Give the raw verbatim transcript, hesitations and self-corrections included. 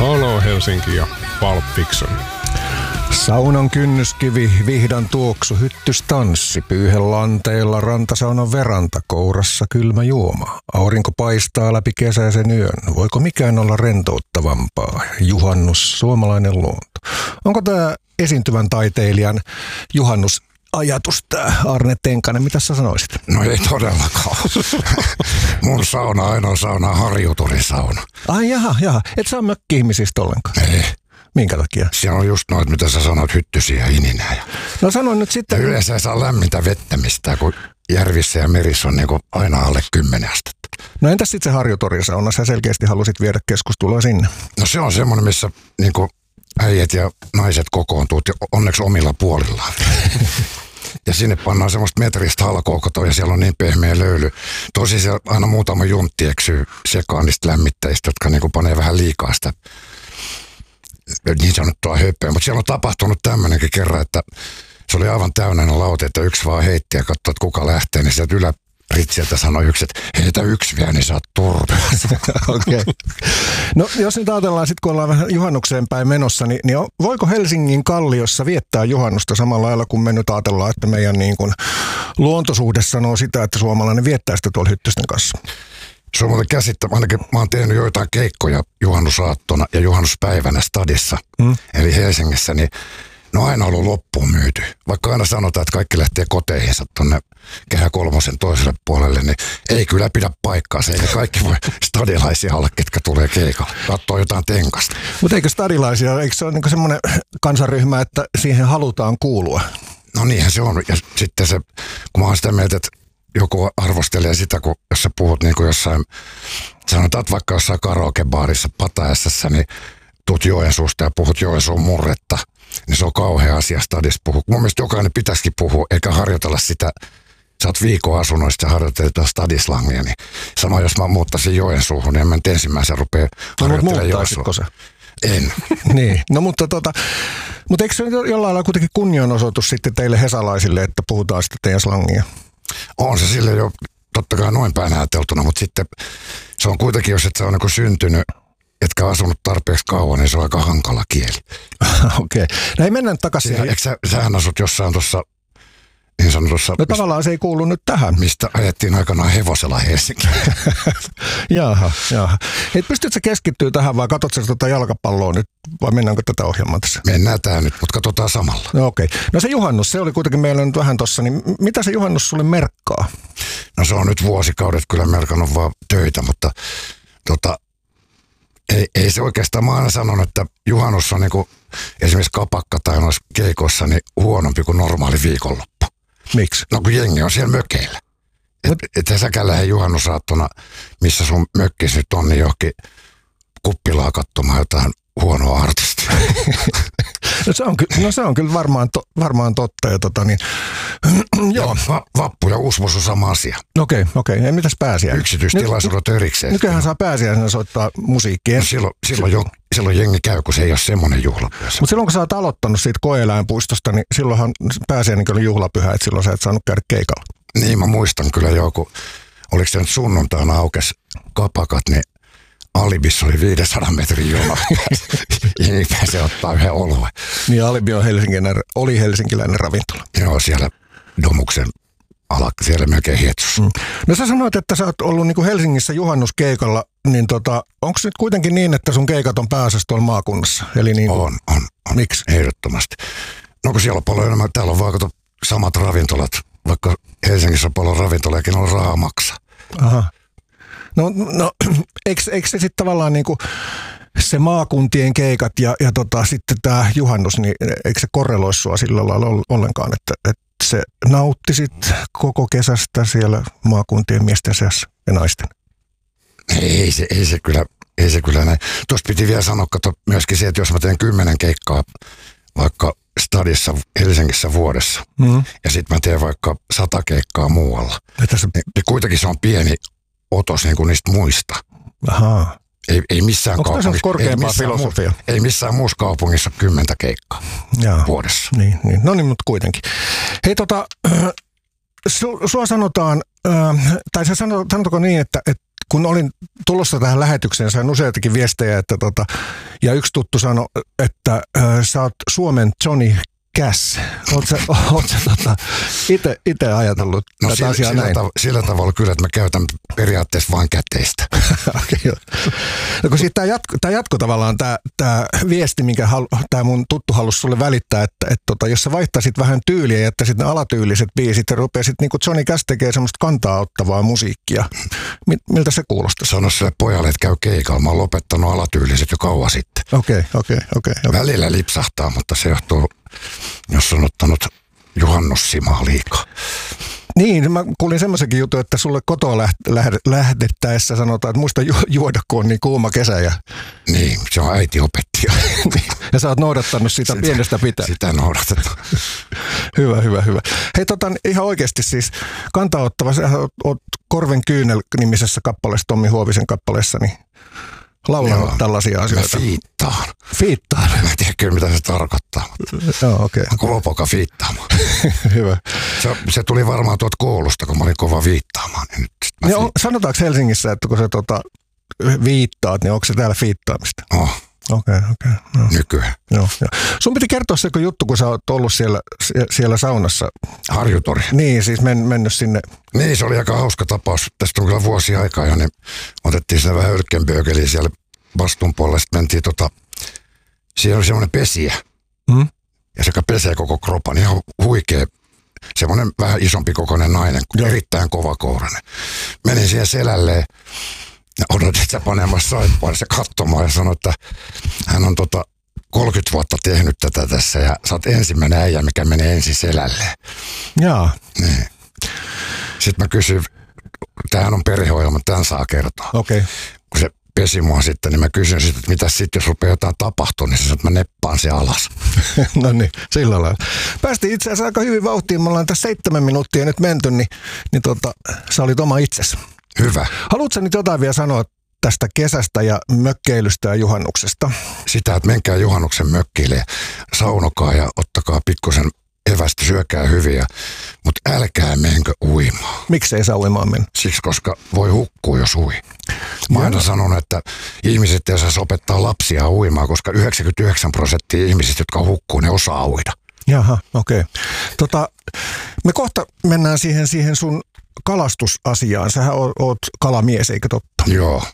Halo Helsinki ja Pulp Fiction. Saunan kynnyskivi, vihdan tuoksu, hyttystanssi, pyyhelanteilla rantasaunan veranta, kourassa kylmä juoma. Aurinko paistaa läpi kesäisen yön. Voiko mikään olla rentouttavampaa? Juhannus, suomalainen luonto. Onko tämä esiintyvän taiteilijan juhannusajatus, tämä Arne Tenkanen? Mitä sä sanoisit? No ei todellakaan. Mun sauna, ainoa sauna on harjuturisauna. Ai jaha, jaha. Et saa mökki-ihmisistä ollenkaan? Ei. Minkä takia? Siellä on just noit, mitä sä sanoit, hyttysiä ja ininää. Ja no sanoin nyt sitten. Ja yleensä ei saa lämmintä vettä mistään, kun järvissä ja merissä on niin kuin aina alle kymmenen astetta. No entäs sitten se harjutorisauna? Sä selkeästi halusit viedä keskustelua sinne. No se on semmoinen, missä niin kuin äijät ja naiset kokoontuu, onneksi omilla puolillaan. Ja sinne pannaan semmoista metristä halkoukotoa ja siellä on niin pehmeä löyly. Tosi siellä aina muutama juntti eksyy sekaan niistä lämmittäjistä, jotka niin kuin panee vähän liikaa sitä niin sanottua höppöä. Mutta siellä on tapahtunut tämmöinenkin kerran, että se oli aivan täynnä lauta, että yksi vaan heitti ja katsoi, että kuka lähtee. Niin sieltä yläritsiltä sanoi yksi, että heitä yksi vielä, niin saat turpeessa. Okei. Okay. No jos nyt ajatellaan sitten, kun ollaan vähän juhannukseen päin menossa, niin, niin voiko Helsingin Kalliossa viettää juhannusta samalla lailla, kun me nyt ajatellaan, että meidän niin kuin luontosuhde sanoo sitä, että suomalainen viettää sitä tuolla hyttysten kanssa? Se on muuten käsittämätöntä. Ainakin mä oon tehnyt joitain keikkoja juhannusaattona ja juhannuspäivänä stadissa, mm. eli Helsingissä, niin ne on aina ollut loppuun myyty. Vaikka aina sanotaan, että kaikki lähtee koteihinsa tuonne Kehä Kolmosen toiselle puolelle, niin ei kyllä pidä paikkaa. Se ei kaikki voi stadilaisia olla, ketkä tulee keikalle. Katsoo jotain tenkasta. Mutta eikö stadilaisia, eikö se ole niinku semmoinen kansanryhmä, että siihen halutaan kuulua? No niinhän se on. Ja sitten se, kun mä oon sitä mieltä, että joku arvostelee sitä, kun jos sä puhut niin kuin jossain, sanotaan vaikka jossain karaokebaarissa Pataessassa, niin tuut Joensuusta ja puhut Joensuun murretta, niin se on kauhea asia stadissa puhua. Mun mielestä jokainen pitäisikin puhua, eikä harjoitella sitä, sä oot viikon asunnoista ja harjoittelet stadislangia, niin sama jos mä muuttaisin Joensuuhun, niin en mä nyt ensimmäisen rupea harjoittelemaan Joensuuhun. Se? En. Niin, no mutta tota, mutta eikö se jollain lailla kuitenkin kunnianosoitus sitten teille hesalaisille, että puhutaan sitten teidän slangia? On se sille jo totta kai noin päin ajateltuna, mutta sitten se on kuitenkin, jos et sä ole niin syntynyt, etkä asunut tarpeeksi kauan, niin se on aika hankala kieli. Okei. Okay. No ei mennä takaisin. Siinä, eikö sä, sähän asut jossain tuossa, niin sanotussa... No tavallaan se ei kuulu nyt tähän. Mistä ajettiin aikanaan hevosella Helsinkiin. Jaha, jaha. Hei, pystytkö sä keskittyä tähän vai katsotko sä tuota jalkapalloa nyt vai mennäänkö tätä ohjelmaa tässä? Mennään tää nyt, mutta katsotaan samalla. No okei. Okay. No se juhannus, se oli kuitenkin meillä nyt vähän tossa, niin mitä se juhannus sulle merkkaa? No se on nyt vuosikaudet kyllä merkannut vaan töitä, mutta tota... Ei, ei se oikeastaan, mä aina sanon, että juhannus on niin kuin esimerkiksi kapakka tai noissa keikoissa niin huonompi kuin normaali viikonloppu. Miksi? No kun jengi on siellä mökeillä. Että et, et säkään lähde juhannusaattona, missä sun mökkis nyt on, niin johonkin kuppilaa katsomaan jotain huonoa artistia. No se on, no se on kyllä varmaan, to, varmaan totta. Ja tota niin, joo, va, vappu ja uusvuosi on sama asia. Okei, okay, okei. Okay. Ja mitäs pääsiäinen? Yksityistilaisuudet erikseen. Nykyään saa pääsiäisenä soittaa musiikkia. No silloin, silloin, jo, silloin jengi käy, kun se ei ole semmoinen juhlapyhä. Mutta silloin kun sä oot aloittanut siitä Koe-eläinpuistosta, niin silloinhan pääsiäinenkin oli juhlapyhä, että silloin sä et saanut käydä keikalla. Niin, mä muistan kyllä joku, oliko se nyt sunnuntaina aukes kapakat, niin Alibissa oli viisisataa metrin jono. Jengi pääsi ottaa yhden oluen. Niin Alibi on helsinkiläinen, oli helsinkiläinen ravintola. Joo, siellä Domuksen ala, siellä melkein hietsussa. Mm. No sä sanoit, että sä oot ollut niin kuin Helsingissä juhannuskeikalla, niin tota, onko nyt kuitenkin niin, että sun keikat on pääasiassa tuolla maakunnassa? Eli niin kuin, on, on, on. Miksi? Ehdottomasti. No kun siellä on paljon enemmän, täällä on vaikka samat ravintolat, vaikka Helsingissä on paljon ravintolakin on rahaa maksaa. Aha. No, no eikö, eikö se sitten tavallaan niin kuin se maakuntien keikat ja, ja tota, sitten tämä juhannus, niin eikö se korreloi sua sillä lailla ollenkaan, että, että se nauttisit koko kesästä siellä maakuntien miesten seassa ja naisten? Ei se, ei se kyllä, ei se kyllä näin. Tuosta piti vielä sanoa, kato myöskin se, että jos mä teen kymmenen keikkaa vaikka stadissa Helsingissä vuodessa mm. ja sitten mä teen vaikka sata keikkaa muualla, se... niin kuitenkin se on pieni otos niin kuin niistä muista. Ahaa. Ei, ei missään Onko kaupungissa. Ei missään, filosofia? Muu, ei missään muussa kaupungissa ole kymmentä keikkaa Jaa. vuodessa. Niin, niin. No niin, mutta kuitenkin. Hei tota, su, sua sanotaan, äh, tai sä sanot, sanotko niin, että, että kun olin tulossa tähän lähetykseen, sain useitakin viestejä, että tota, ja yksi tuttu sanoi, että äh, sä oot Suomen Johnny Cash. Oot sä, oot sä tota, ite, ite ajatellut no, tätä sillä, asiaa sillä näin? Tav- sillä tavalla kyllä, että mä käytän periaatteessa vain käteistä. Okay, no kun siitä tämä jatko, tää jatko tavallaan, tämä tää viesti, minkä tämä mun tuttu halusi sulle välittää, että et tota, jos sä vaihtaisit vähän tyyliä ja jättäisit ne alatyyliset biisit ja rupeaisit niin kuin Johnny Cash tekee semmoista kantaa ottavaa musiikkia. Miltä se kuulostaa? Sano sille pojalle, että käy keikalla. Mä oon lopettanut alatyyliset jo kauan sitten. Okei, okay, okei, okay, okei. Okay, okay. Välillä lipsahtaa, mutta se johtuu, jos on ottanut juhannussimaa liikaa. Niin, mä kuulin semmoisenkin jutun, että sulle kotoa läht- lähde- lähdettäessä sanotaan, että muista ju- juoda, kun on niin kuuma kesä. Ja, Niin, se on äiti opettaja. ja sä oot noudattanut sitä, sitä pienestä pitää. Sitä noudatetaan. Hyvä, hyvä, hyvä. Hei, tota, ihan oikeasti siis kantaottava, sä oot, oot Korven kyynel -nimisessä kappaleessa, Tommi Huovisen kappaleessa, niin laulanut Joo, tällaisia asioita. Mä fiittaan. Fiittaan? Mä en tiedä kyllä, mitä se tarkoittaa. Joo, okei. Okay. Kova poika fiittaamaan. Hyvä. Se, se tuli varmaan tuolta koulusta, kun mä olin kova viittaamaan. Niin nyt sit mä niin on, fiit... Sanotaanko Helsingissä, että kun sä tota, viittaat, niin onko se täällä fiittaamista? Oh. Okei, okay, okei. Okay, no. Nykyään. Joo, joo. Sun piti kertoa se juttu, kun sä oot ollut siellä, siellä saunassa. Harjutori. Niin, siis men, mennyt sinne. Niin, se oli aika hauska tapaus. Tästä on kyllä vuosi aikaa jo, niin otettiin sinne vähän ölkkenböökeliä siellä vastuun puolella. Sitten mentiin tota, siellä oli semmoinen pesiä. Hmm? Ja se pesee koko kropan, ihan huikea. Semmoinen vähän isompi kokoinen nainen, Joo. erittäin kovakourainen. Menin siihen selälleen ja odotin sitä panemassa saippaan se katsomaan ja sanoi, että hän on tota kolmekymmentä vuotta tehnyt tätä tässä ja sä oot ensimmäinen äijä, mikä menee ensin selälleen. Jaa. Niin. Sitten mä kysyin, tämähän on perheohjelma, tämän saa kertoa. Okei. Okay. Kun se pesi mua sitten, niin mä kysyin sitten, että mitä sitten, jos rupeaa jotain tapahtua, niin se sanoi, että mä neppaan se alas. No niin, sillä lailla. Päästiin itse asiassa aika hyvin vauhtiin. Me ollaan tässä seitsemän minuuttia nyt menty, niin, niin tota, sä olit oma itsesi. Hyvä. Haluatko nyt jotain vielä sanoa tästä kesästä ja mökkeilystä ja juhannuksesta? Sitä, että menkää juhannuksen mökkille, saunokaa ja ottakaa pikkusen evästä, syökää hyviä, mutta älkää menkö uimaan. Miksi ei saa uimaan mennä? Siksi, koska voi hukkua, jos ui. Mä oon aina sanonut, että ihmiset ei saa opettaa lapsia uimaan, koska yhdeksänkymmentäyhdeksän prosenttia ihmisistä, jotka hukkuu, ne osaa uida. Jaha, okei. Okay. Tota, me kohta mennään siihen, siihen sun kalastusasiaan. Sähän oot, oot kalamies, eikö totta? Joo.